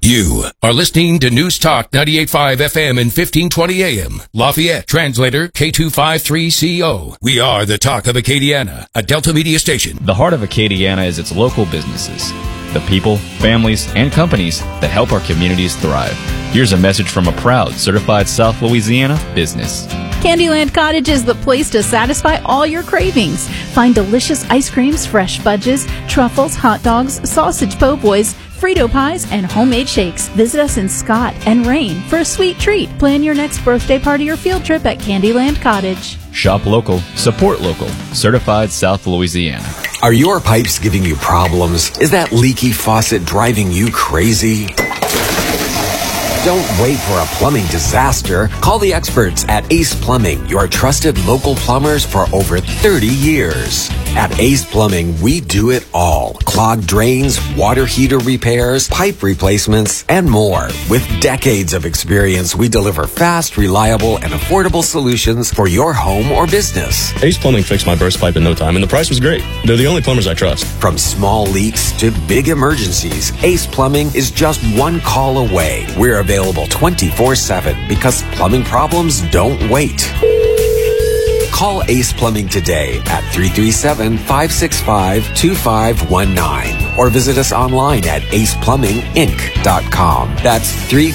You are listening to News Talk 98.5 FM and 1520 AM. Lafayette, translator K253CO. We are the talk of Acadiana, a Delta Media station. The heart of Acadiana is its local businesses, the people, families, and companies that help our communities thrive. Here's a message from a proud certified South Louisiana business. Candyland Cottage is the place to satisfy all your cravings. Find delicious ice creams, fresh fudges, truffles, hot dogs, sausage po' boys, Frito pies, and homemade shakes. Visit us in Scott and Rain for a sweet treat. Plan your next birthday party or field trip at Candyland Cottage. Shop local, support local. Certified South Louisiana. Are your pipes giving you problems? Is that leaky faucet driving you crazy? Don't wait for a plumbing disaster. Call the experts at Ace Plumbing, your trusted local plumbers for over 30 years. At Ace Plumbing, we do it all. Clogged drains, water heater repairs, pipe replacements, and more. With decades of experience, we deliver fast, reliable, and affordable solutions for your home or business. Ace Plumbing fixed my burst pipe in no time, and the price was great. They're the only plumbers I trust. From small leaks to big emergencies, Ace Plumbing is just one call away. We're available 24/7 because plumbing problems don't wait. Call Ace Plumbing today at 337-565-2519 or visit us online at aceplumbinginc.com. That's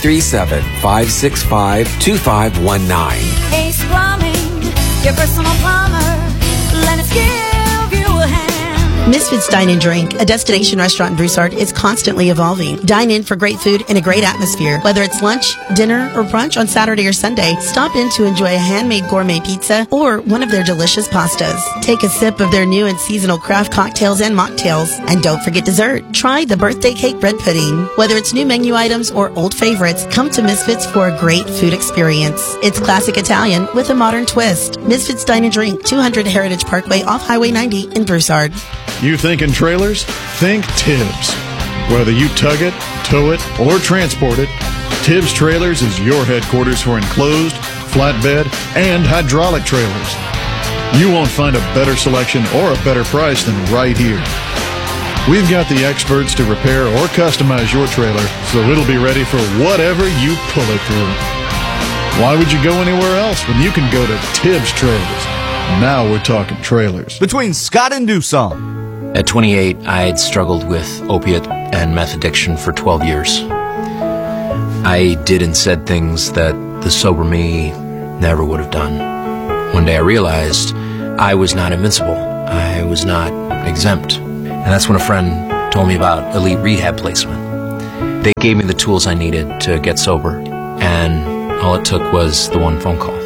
337-565-2519. Ace Plumbing, your personal plumber. Let us give you a hand. Misfits Dine and Drink, a destination restaurant in Broussard, is constantly evolving. Dine in for great food and a great atmosphere. Whether it's lunch, dinner, or brunch on Saturday or Sunday, stop in to enjoy a handmade gourmet pizza or one of their delicious pastas. Take a sip of their new and seasonal craft cocktails and mocktails. And don't forget dessert. Try the birthday cake bread pudding. Whether it's new menu items or old favorites, come to Misfits for a great food experience. It's classic Italian with a modern twist. Misfits Dine and Drink, 200 Heritage Parkway off Highway 90 in Broussard. You thinking trailers? Think Tibbs. Whether you tug it, tow it, or transport it, Tibbs Trailers is your headquarters for enclosed, flatbed, and hydraulic trailers. You won't find a better selection or a better price than right here. We've got the experts to repair or customize your trailer so it'll be ready for whatever you pull it through. Why would you go anywhere else when you can go to Tibbs Trailers? Now we're talking trailers. Between Scott and Doosan. At 28, I had struggled with opiate and meth addiction for 12 years. I did and said things that the sober me never would have done. One day I realized I was not invincible. I was not exempt. And that's when a friend told me about Elite Rehab Placement. They gave me the tools I needed to get sober, and all it took was the one phone call.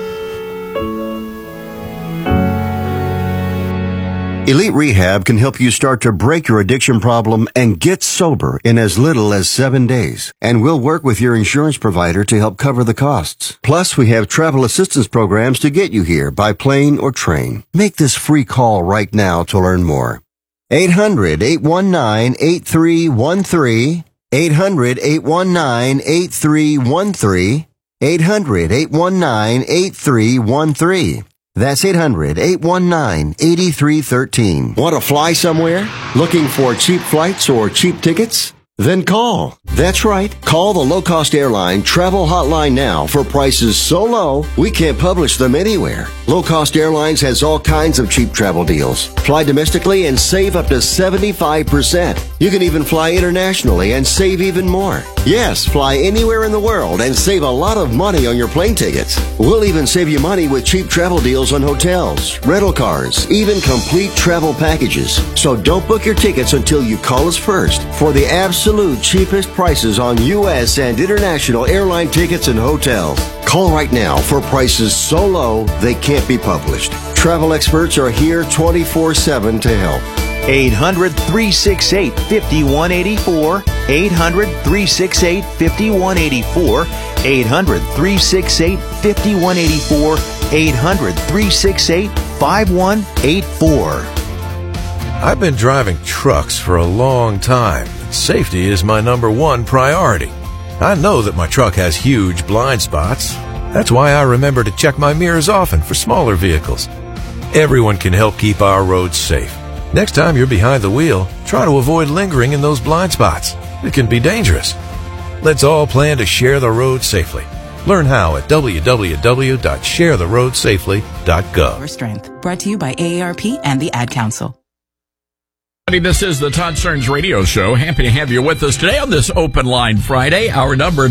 Elite Rehab can help you start to break your addiction problem and get sober in as little as 7 days. And we'll work with your insurance provider to help cover the costs. Plus, we have travel assistance programs to get you here by plane or train. Make this free call right now to learn more. 800-819-8313. 800-819-8313. 800-819-8313. That's 800-819-8313. Want to fly somewhere? Looking for cheap flights or cheap tickets? Then call. That's right. Call the low-cost airline travel hotline now for prices so low we can't publish them anywhere. Low Cost Airlines has all kinds of cheap travel deals. Fly domestically and save up to 75%. You can even fly internationally and save even more. Yes, fly anywhere in the world and save a lot of money on your plane tickets. We'll even save you money with cheap travel deals on hotels, rental cars, even complete travel packages. So don't book your tickets until you call us first for the absolute cheapest prices on U.S. and international airline tickets and hotels. Call right now for prices so low they can't be published. Travel experts are here 24/7 to help. 800-368-5184. 800-368-5184. 800-368-5184. 800-368-5184. I've been driving trucks for a long time. Safety is my number one priority. I know that my truck has huge blind spots. That's why I remember to check my mirrors often for smaller vehicles. Everyone can help keep our roads safe. Next time you're behind the wheel, try to avoid lingering in those blind spots. It can be dangerous. Let's all plan to share the road safely. Learn how at www.sharetheroadsafely.gov. Your Strength. Brought to you by AARP and the Ad Council. This is the Todd Stearns Radio Show. Happy to have you with us today on this Open Line Friday. Our number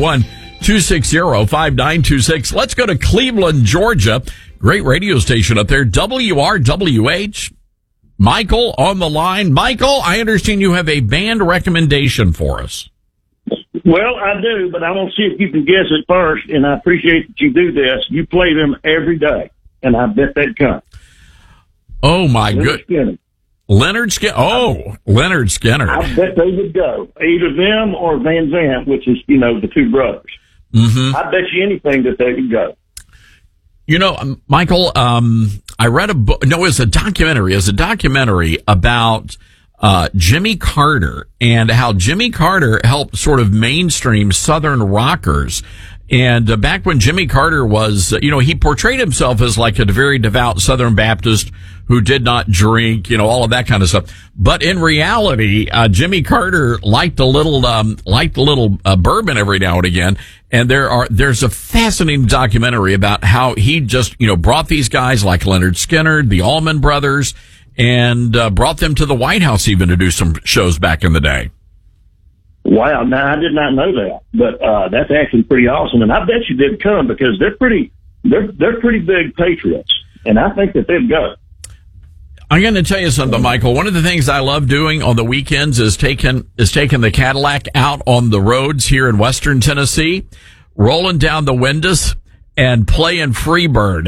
901-260-5926. Let's go to Cleveland, Georgia. Great radio station up there, WRWH. Michael on the line. Michael, I understand you have a band recommendation for us. Well, I do, but I want to see if you can guess it first, and I appreciate that you do this. You play them every day, and I bet they'd come. Oh, my goodness. Leonard Skinner. Oh, Leonard Skinner. I bet they would go. Either them or Van Zandt, which is, the two brothers. Mm-hmm. I bet you anything that they would go. Michael, I read a book. No, it's a documentary. It's a documentary about Jimmy Carter and how Jimmy Carter helped sort of mainstream Southern rockers. And back when Jimmy Carter was, he portrayed himself as like a very devout Southern Baptist who did not drink, all of that kind of stuff. But in reality, Jimmy Carter liked a little bourbon every now and again. And there's a fascinating documentary about how he just, brought these guys like Leonard Skinner, the Allman Brothers, and brought them to the White House even to do some shows back in the day. Wow, now I did not know that, but that's actually pretty awesome, and I bet you they'd come because they're pretty big patriots, and I think that they'd go. I'm going to tell you something, Michael. One of the things I love doing on the weekends is taking the Cadillac out on the roads here in Western Tennessee, rolling down the windows and playing Freebird,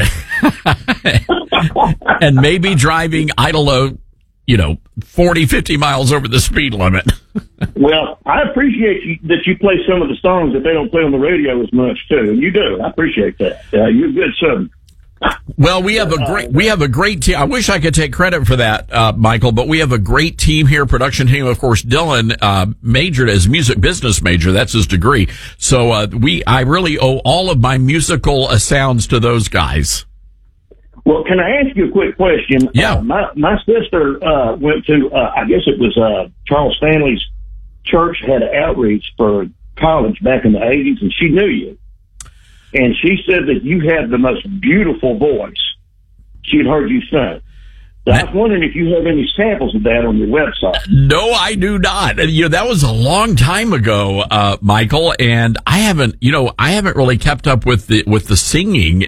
and maybe driving, I don't know, 40, 50 miles over the speed limit. Well, I appreciate that you play some of the songs that they don't play on the radio as much too. And you do. I appreciate that. You're a good son. Well, we have a great team. I wish I could take credit for that, Michael, but we have a great team here, production team. Of course, Dylan, majored as music business major. That's his degree. So, I really owe all of my musical sounds to those guys. Well, can I ask you a quick question? Yeah. My sister went to, I guess it was Charles Stanley's church had an outreach for college back in the 80s, and she knew you. And she said that you had the most beautiful voice. She had heard you sing. So I was wondering if you have any samples of that on your website. No, I do not. That was a long time ago, Michael, and I haven't really kept up with the singing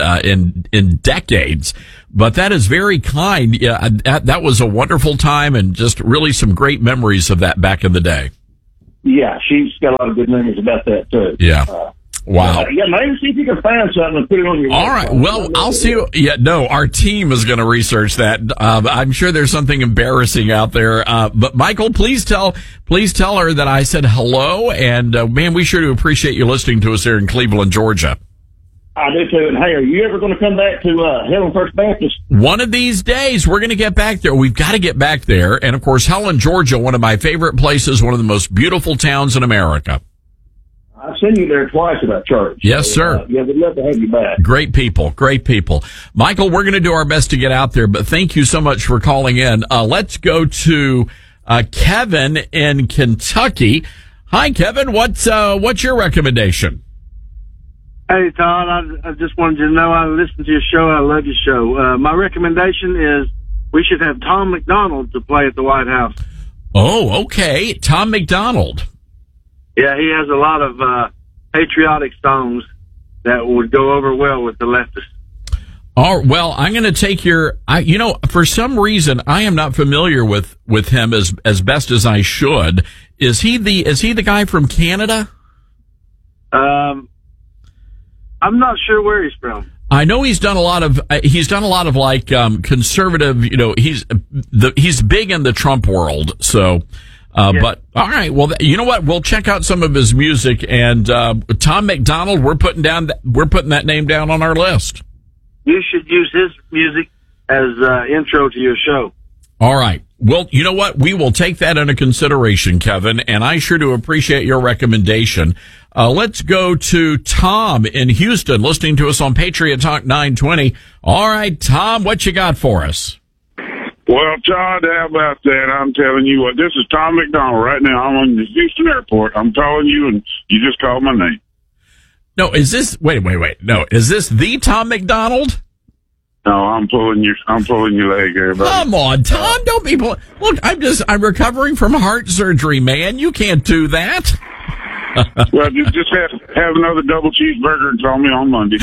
in decades. But that is very kind. Yeah, that was a wonderful time, and just really some great memories of that back in the day. Yeah, she's got a lot of good memories about that too. Yeah. Wow. Maybe see if you can find something and put it on your website. All right. Well, I'll see. Our team is going to research that. I'm sure there's something embarrassing out there. But Michael, please tell her that I said hello. And, man, we sure do appreciate you listening to us here in Cleveland, Georgia. I do too. And hey, are you ever going to come back to Helen First Baptist? One of these days, we're going to get back there. We've got to get back there. And of course, Helen, Georgia, one of my favorite places, one of the most beautiful towns in America. I've seen you there twice at that church. Yes, sir. We'd love to have you back. Great people. Michael, we're going to do our best to get out there, but thank you so much for calling in. Let's go to Kevin in Kentucky. Hi, Kevin. What's your recommendation? Hey, Todd. I just wanted you to know I listen to your show. I love your show. My recommendation is we should have Tom McDonald to play at the White House. Oh, okay. Tom McDonald. Yeah, he has a lot of patriotic songs that would go over well with the leftists. Oh, well, I'm going to take for some reason, I am not familiar with him as best as I should. Is he the guy from Canada? I'm not sure where he's from. I know he's done a lot of like conservative. He's big in the Trump world. So. Yeah. But all right, well, you know what? We'll check out some of his music, and Tom McDonald. We're putting that name down on our list. You should use his music as intro to your show. All right. Well, you know what? We will take that into consideration, Kevin, and I sure do appreciate your recommendation. Let's go to Tom in Houston, listening to us on Patriot Talk 920. All right, Tom, what you got for us? Well, Todd, how about that? I'm telling you what, this is Tom McDonald right now. I'm on the Houston airport. I'm calling you, and you just called my name. No, is this, wait. No, is this the Tom McDonald? No, I'm pulling your leg here, buddy. Come on, Tom, don't be, look, I'm recovering from heart surgery, man. You can't do that. Well, just have another double cheeseburger and call me on Monday.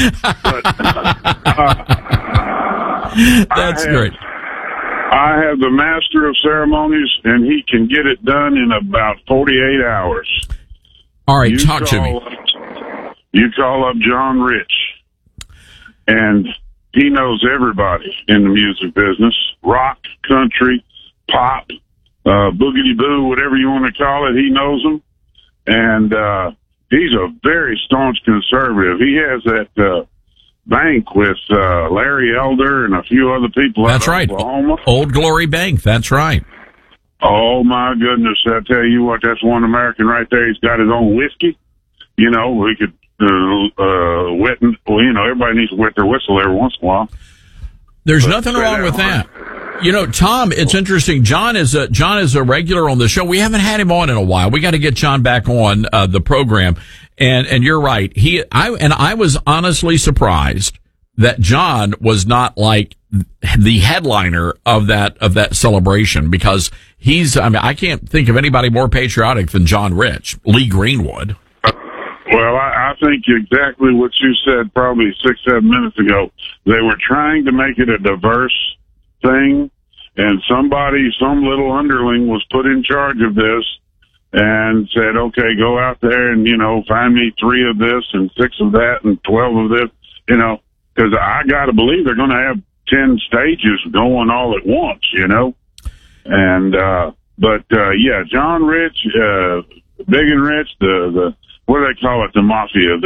That's great. I have the master of ceremonies, and he can get it done in about 48 hours. All right, talk to me. You call up John Rich, and he knows everybody in the music business, rock, country, pop, boogity-boo, whatever you want to call it, he knows them. And he's a very staunch conservative. He has that bank with Larry Elder and a few other people out of Oklahoma. Old Glory Bank, that's right. Oh, my goodness. I tell you what, that's one American right there. He's got his own whiskey. You know, we could wet, everybody needs to wet their whistle every once in a while. There's nothing wrong with that. You know, Tom, it's interesting. John is a regular on the show. We haven't had him on in a while. We got to get John back on the program. And you're right. I was honestly surprised that John was not like the headliner of that celebration, because I can't think of anybody more patriotic than John Rich, Lee Greenwood. Well, I think exactly what you said probably 6-7 minutes ago. They were trying to make it a diverse thing, and some little underling was put in charge of this and said, okay, go out there and, find me 3 of this and 6 of that and 12 of this, because I got to believe they're going to have 10 stages going all at once, And, yeah, John Rich, Big and Rich, the what do they call it? The Mafia,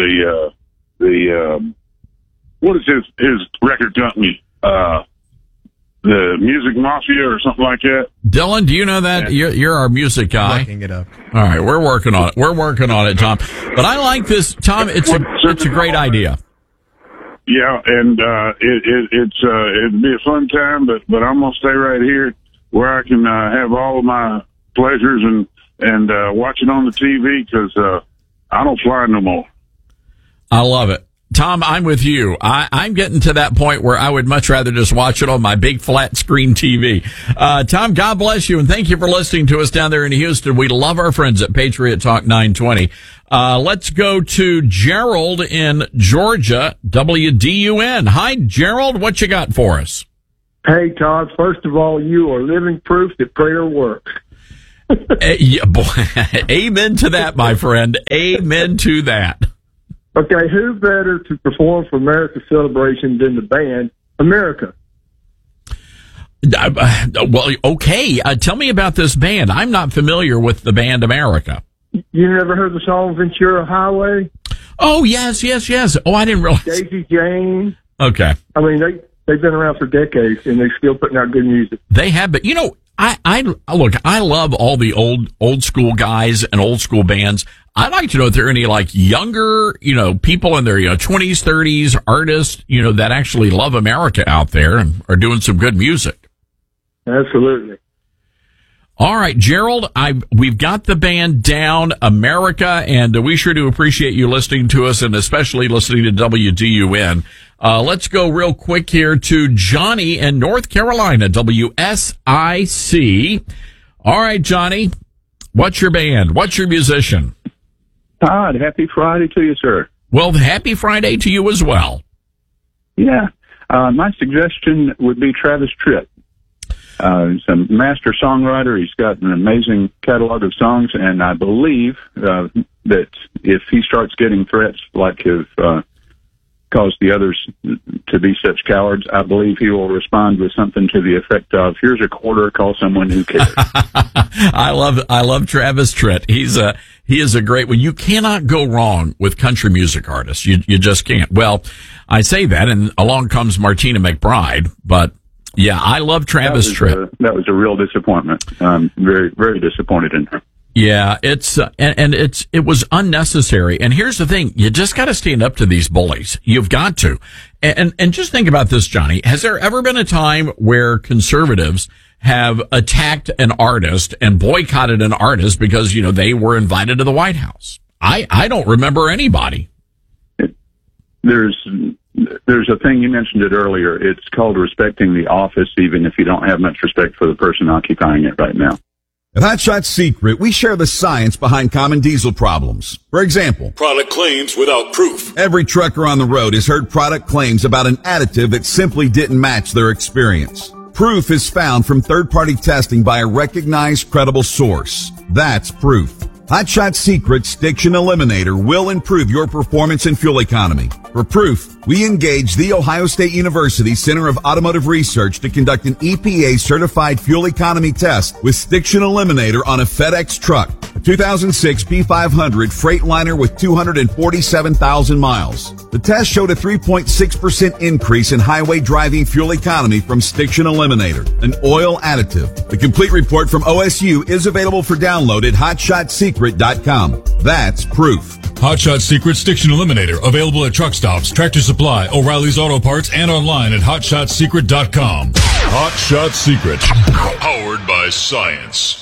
what is his record company? The Music Mafia or something like that. Dylan, do you know that? Yeah. You're our music guy. Looking it up. All right, we're working on it, Tom. But I like this, Tom. It's a great idea. Yeah, and it'd be a fun time, but I'm gonna stay right here where I can have all of my pleasures and watch it on the TV, because I don't fly no more. I love it. Tom, I'm with you. I'm getting to that point where I would much rather just watch it on my big flat screen TV. Tom, God bless you, and thank you for listening to us down there in Houston. We love our friends at Patriot Talk 920. Let's go to Gerald in Georgia, WDUN. Hi, Gerald. What you got for us? Hey, Todd. First of all, you are living proof that prayer works. Yeah, boy. Amen to that, my friend. Amen to that. Okay, who better to perform for America's celebration than the band America? Well, okay. Tell me about this band. I'm not familiar with the band America. You never heard the song Ventura Highway? Oh, yes. Oh, I didn't realize. Daisy Jane. Okay. I mean, they've been around for decades, and they're still putting out good music. They have, but I love all the old school guys and old school bands. I'd like to know if there are any like younger, people in their 20s, 30s, artists, that actually love America out there and are doing some good music. Absolutely. All right, Gerald, we've got the band down, America, and we sure do appreciate you listening to us, and especially listening to WDUN. Let's go real quick here to Johnny in North Carolina, WSIC. All right, Johnny, what's your band? What's your musician? Todd, happy Friday to you, sir. Well, happy Friday to you as well. Yeah. My suggestion would be Travis Tritt. He's a master songwriter. He's got an amazing catalog of songs, and I believe that if he starts getting threats like have caused the others to be such cowards, I believe he will respond with something to the effect of, here's a quarter, call someone who cares. I love Travis Tritt. He is a great one. You cannot go wrong with country music artists. You just can't. Well, I say that, and along comes Martina McBride, but yeah, I love Travis Tritt. That was a real disappointment. I'm very, very disappointed in her. Yeah, it was unnecessary. And here's the thing. You just got to stand up to these bullies. You've got to. And just think about this, Johnny. Has there ever been a time where conservatives have attacked an artist and boycotted an artist because, they were invited to the White House? I don't remember anybody. There's a thing, you mentioned it earlier. It's called respecting the office, even if you don't have much respect for the person occupying it right now. At Hot Shot Secret, we share the science behind common diesel problems. For example, product claims without proof. Every trucker on the road has heard product claims about an additive that simply didn't match their experience. Proof is found from third-party testing by a recognized, credible source. That's proof. Hot Shot Secret's Stiction Eliminator will improve your performance and fuel economy. For proof, we engaged the Ohio State University Center of Automotive Research to conduct an EPA-certified fuel economy test with Stiction Eliminator on a FedEx truck, a 2006 P500 Freightliner with 247,000 miles. The test showed a 3.6% increase in highway driving fuel economy from Stiction Eliminator, an oil additive. The complete report from OSU is available for download at HotShotSecret.com. That's proof. Hot Shot Secret Stiction Eliminator, available at truck stops, Tractor Supply, O'Reilly's Auto Parts, and online at HotShotSecret.com. Hot Shot Secret, powered by science.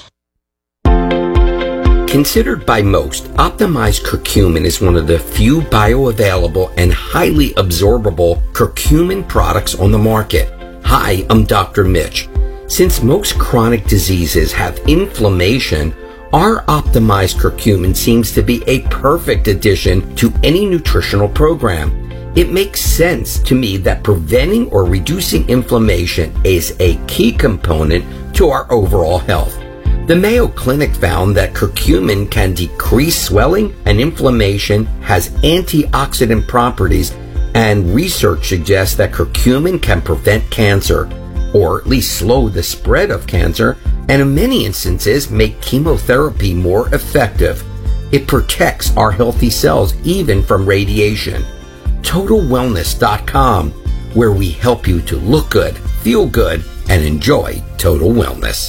Considered by most, optimized curcumin is one of the few bioavailable and highly absorbable curcumin products on the market. Hi, I'm Dr. Mitch. Since most chronic diseases have inflammation, our optimized curcumin seems to be a perfect addition to any nutritional program. It makes sense to me that preventing or reducing inflammation is a key component to our overall health. The Mayo Clinic found that curcumin can decrease swelling and inflammation, has antioxidant properties, and research suggests that curcumin can prevent cancer, or at least slow the spread of cancer, and in many instances make chemotherapy more effective. It protects our healthy cells even from radiation. TotalWellness.com, where we help you to look good, feel good, and enjoy total wellness.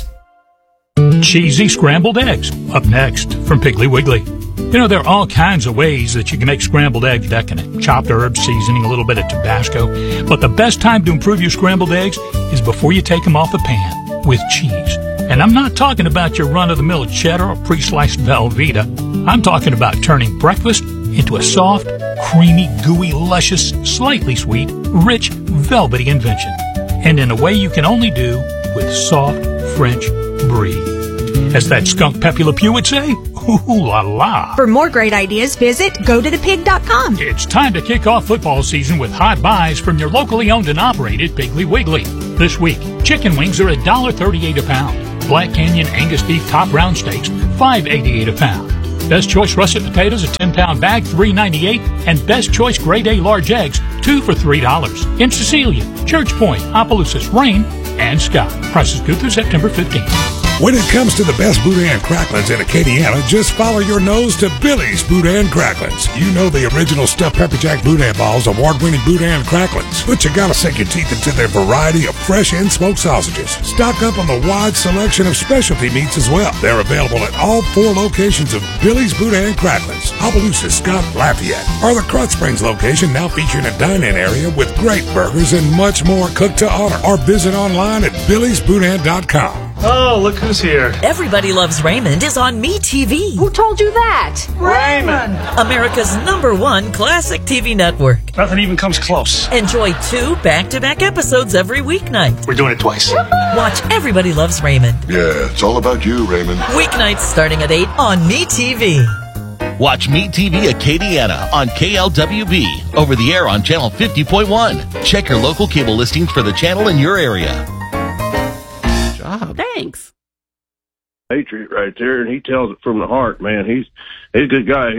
Cheesy scrambled eggs, up next from Piggly Wiggly. There are all kinds of ways that you can make scrambled eggs decadent. Chopped herbs, seasoning, a little bit of Tabasco. But the best time to improve your scrambled eggs is before you take them off the pan with cheese. And I'm not talking about your run-of-the-mill cheddar or pre-sliced Velveeta. I'm talking about turning breakfast into a soft, creamy, gooey, luscious, slightly sweet, rich, velvety invention. And in a way you can only do with soft French brie. As that skunk Pepe Le Pew would say, ooh la la. For more great ideas, visit GoToThePig.com. It's time to kick off football season with hot buys from your locally owned and operated Piggly Wiggly. This week, chicken wings are $1.38 a pound. Black Canyon Angus beef top round steaks, $5.88 a pound. Best Choice russet potatoes, a 10-pound bag, $3.98. And Best Choice Grade A large eggs, 2 for $3. In Cecilia, Church Point, Opelousas, Rain, and Scott. Prices good through September 15th. When it comes to the best Boudin Cracklins in Acadiana, just follow your nose to Billy's Boudin Cracklins. You know the original stuffed pepper jack Boudin balls, award-winning Boudin Cracklins. But you gotta sink your teeth into their variety of fresh and smoked sausages. Stock up on the wide selection of specialty meats as well. They're available at all 4 locations of Billy's Boudin Cracklins, Opelousas, Scott, Lafayette. Or the Crutch Springs location, now featuring a dine-in area with great burgers and much more cooked to order. Or visit online at BillysBoudin.com. Oh, look who's here. Everybody Loves Raymond is on MeTV. Who told you that? Raymond! America's #1 classic TV network. Nothing even comes close. Enjoy 2 back-to-back episodes every weeknight. We're doing it twice. Watch Everybody Loves Raymond. Yeah, it's all about you, Raymond. Weeknights starting at 8 on MeTV. Watch MeTV Acadiana on KLWB, over the air on channel 50.1. Check your local cable listings for the channel in your area. Thanks. Patriot right there, and he tells it from the heart, man. He's a good guy.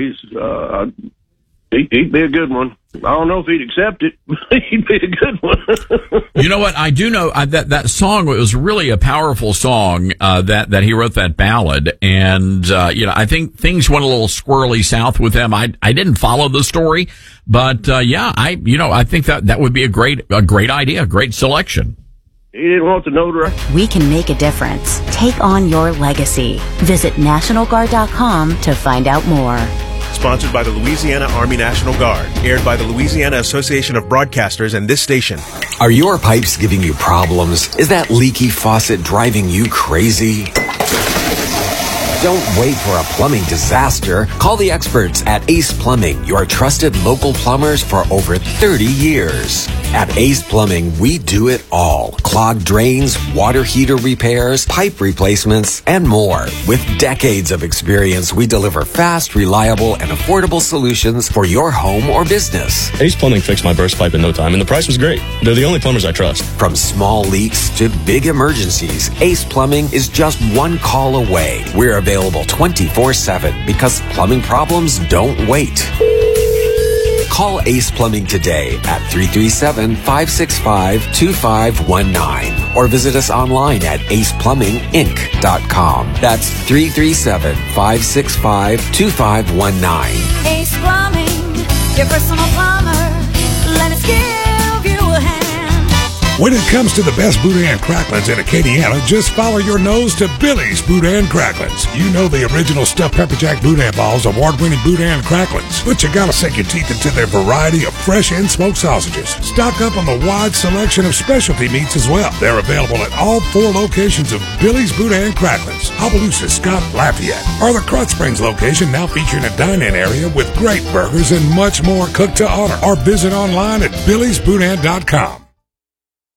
He'd be a good one. I don't know if he'd accept it, but he'd be a good one. You know what? I do know that song was really a powerful song, that he wrote that ballad. And, I think things went a little squirrely south with him. I didn't follow the story, but, I think that would be a great idea, a great selection. He didn't want the notoriety. We can make a difference. Take on your legacy. Visit NationalGuard.com to find out more. Sponsored by the Louisiana Army National Guard. Aired by the Louisiana Association of Broadcasters and this station. Are your pipes giving you problems? Is that leaky faucet driving you crazy? Don't wait for a plumbing disaster. Call the experts at Ace Plumbing, your trusted local plumbers for over 30 years. At Ace Plumbing, we do it all. Clogged drains, water heater repairs, pipe replacements, and more. With decades of experience, we deliver fast, reliable, and affordable solutions for your home or business. Ace Plumbing fixed my burst pipe in no time, and the price was great. They're the only plumbers I trust. From small leaks to big emergencies, Ace Plumbing is just one call away. We're available 24/7 because plumbing problems don't wait. Call Ace Plumbing today at 337-565-2519 or visit us online at aceplumbinginc.com. That's 337-565-2519. Ace Plumbing, your personal plumber. Let us give you a hand. When it comes to the best Boudin cracklins in Acadiana, just follow your nose to Billy's Boudin Cracklins. You know the original stuffed pepper jack Boudin balls, award-winning Boudin cracklins. But you gotta sink your teeth into their variety of fresh and smoked sausages. Stock up on the wide selection of specialty meats as well. They're available at all 4 locations of Billy's Boudin Cracklins, Opelousas, Scott, Lafayette, or the Crutch Springs location now featuring a dine-in area with great burgers and much more cooked to order. Or visit online at Billy'sBoudin.com.